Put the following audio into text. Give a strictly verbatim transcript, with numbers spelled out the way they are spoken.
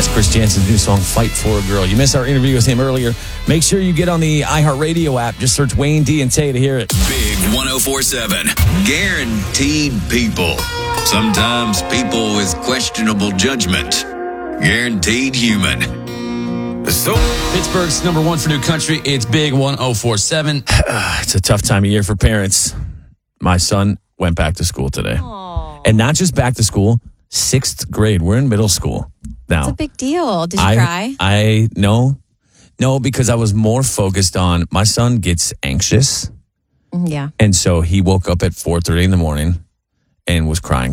That's Chris Jansen's new song, Fight for a Girl. You missed our interview with him earlier. Make sure you get on the iHeartRadio app. Just search Wayne D and Tay to hear it. Big one oh four seven. Guaranteed people. Sometimes people with questionable judgment. Guaranteed human. So Pittsburgh's number one for new country. It's Big one oh four seven. It's a tough time of year for parents. My son went back to school today. Aww. And not just back to school, sixth grade. We're in middle school now. It's a big deal. Did you I, cry? I, no. No, because I was more focused on, my son gets anxious. Yeah. And so he woke up at four thirty in the morning and was crying.